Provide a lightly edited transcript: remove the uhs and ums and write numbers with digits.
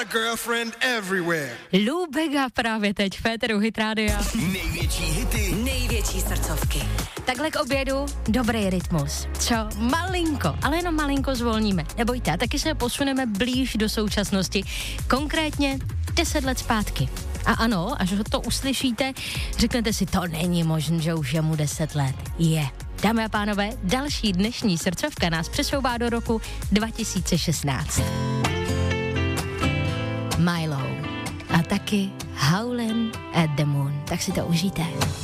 Girlfriend everywhere. Lou Bega právě teď v Féteru Hit Rádia. Největší hity. Největší srdcovky. Takhle k obědu dobrý rytmus. Co? Malinko, ale jenom malinko zvolníme. Nebojte, a taky se posuneme blíž do současnosti. Konkrétně 10 let zpátky. A ano, až to uslyšíte, řeknete si, to není možné, že už je mu 10 let. Je. Dámy a pánové, další dnešní srdcovka nás přesouvá do roku 2016. Milo a taky Howlin' at the Moon. Tak si to užijte.